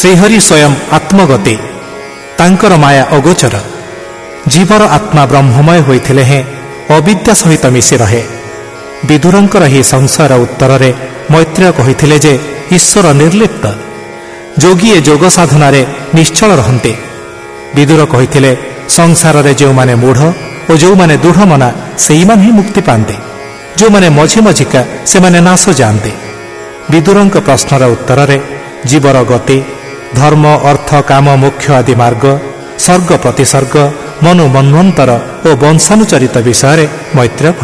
श्रीहरि स्वयं आत्मगति तांकर माया अगोचर जीवर आत्मा ब्रह्ममय होइथिले हैं अविद्या सहित मिशि रहे। विदुरंकर ही संसार उत्तर रे मैत्रेय कहिथिले जे ईश्वर निर्लिप्त जोगीए जोग साधनार निश्चल रहते। विदुर कहिथिले संसार रे जो माने मूढ़ और जो माने दृढ़मना सेई मान ही मुक्ति पाते, जो माने मझी मझिका से माने नाश जानते। विदुरंक प्रश्नर उत्तर रे जीवर गति धर्म अर्थ काम मोक्ष आदि मार्ग सर्ग प्रतिसर्ग मनु मन्वंतर और वंशानुचरित विषय मैत्रेय